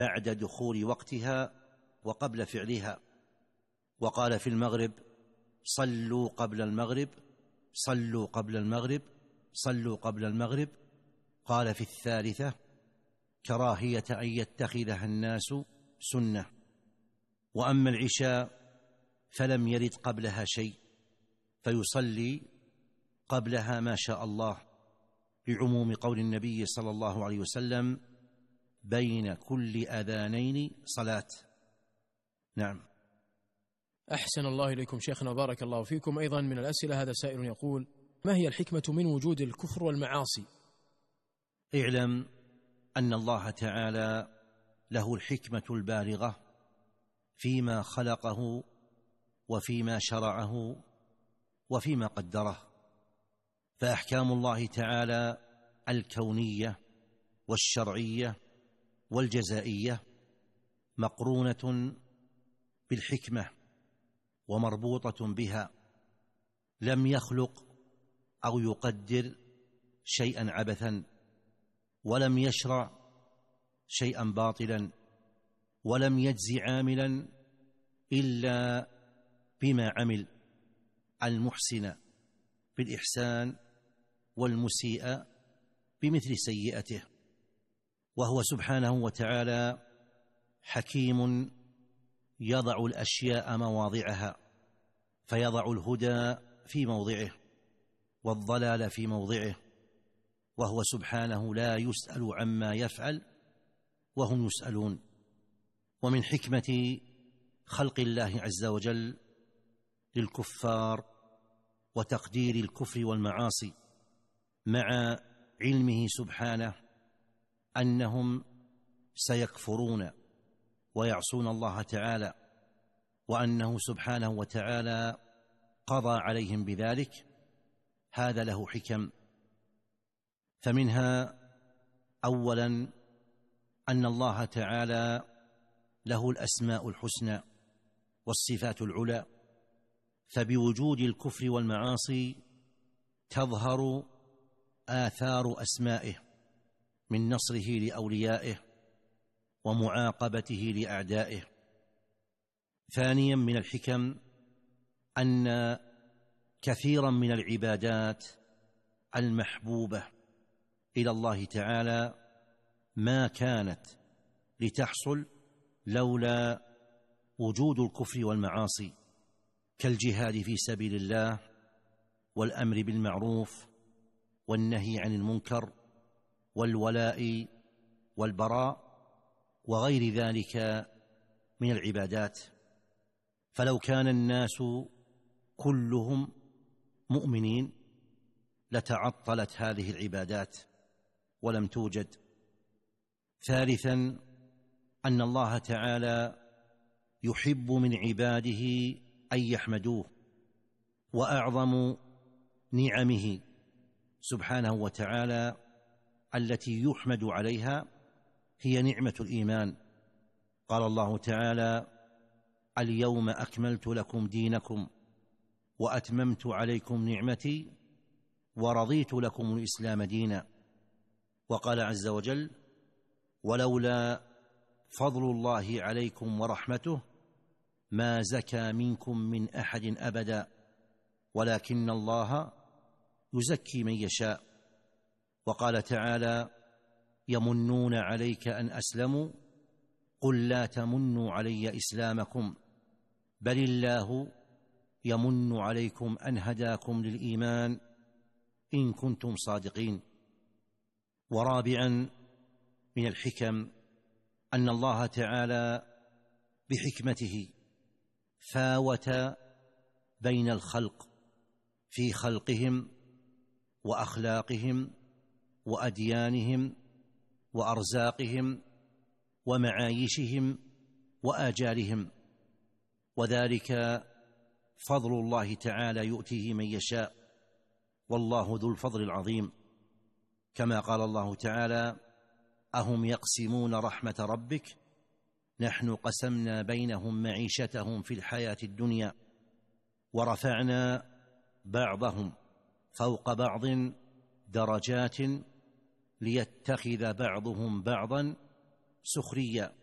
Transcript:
بعد دخول وقتها وقبل فعلها. وقال في المغرب: صلوا قبل المغرب، صلوا قبل المغرب، صلوا قبل المغرب. قال في الثالثة: كراهية أن يتخذها الناس سنة. وأما العشاء فلم يرد قبلها شيء، فيصلي قبلها ما شاء الله، بعموم قول النبي صلى الله عليه وسلم: بين كل أذانين صلاة. نعم. أحسن الله إليكم شيخنا وبارك الله فيكم. أيضا من الأسئلة هذا سائل يقول: ما هي الحكمة من وجود الكفر والمعاصي؟ اعلم أن الله تعالى له الحكمة البالغة فيما خلقه وفيما شرعه وفيما قدره. فأحكام الله تعالى الكونية والشرعية والجزائية مقرونة بالحكمة ومربوطة بها. لم يخلق أو يقدر شيئا عبثا، ولم يشرع شيئا باطلا، ولم يجزي عاملا إلا بما عمل، المحسن بالإحسان والمسيء بمثل سيئته. وهو سبحانه وتعالى حكيم يضع الأشياء مواضعها، فيضع الهدى في موضعه والضلال في موضعه، وهو سبحانه لا يسأل عما يفعل وهم يسألون. ومن حكمة خلق الله عز وجل للكفار وتقدير الكفر والمعاصي، مع علمه سبحانه أنهم سيكفرون ويعصون الله تعالى، وأنه سبحانه وتعالى قضى عليهم بذلك، هذا له حكم. فمنها أولا أن الله تعالى له الأسماء الحسنى والصفات العلى، فبوجود الكفر والمعاصي تظهر آثار أسمائه من نصره لأوليائه ومعاقبته لأعدائه. ثانيا من الحكم أن كثيرا من العبادات المحبوبة إلى الله تعالى ما كانت لتحصل لولا وجود الكفر والمعاصي، كالجهاد في سبيل الله والأمر بالمعروف والنهي عن المنكر والولاء والبراء وغير ذلك من العبادات. فلو كان الناس كلهم مؤمنين لتعطلت هذه العبادات ولم توجد. ثالثا أن الله تعالى يحب من عباده أن يحمدوه، وأعظم نعمه سبحانه وتعالى التي يحمد عليها هي نعمة الإيمان. قال الله تعالى: اليوم أكملت لكم دينكم وأتممت عليكم نعمتي ورضيت لكم الإسلام دينا. وقال عز وجل: ولولا فضل الله عليكم ورحمته ما زكى منكم من أحد أبدا ولكن الله يزكي من يشاء. وقال تعالى: يمنون عليك أن أسلموا قل لا تمنوا علي إسلامكم بل الله يمن عليكم أن هداكم للإيمان إن كنتم صادقين. ورابعا من الحكم أن الله تعالى بحكمته فاوت بين الخلق في خلقهم وأخلاقهم وأديانهم وأرزاقهم ومعايشهم وآجالهم، وذلك فضل الله تعالى يؤتيه من يشاء، والله ذو الفضل العظيم. كما قال الله تعالى: أهم يقسمون رحمة ربك نحن قسمنا بينهم معيشتهم في الحياة الدنيا ورفعنا بعضهم فوق بعض درجات ليتخذ بعضهم بعضا سخريا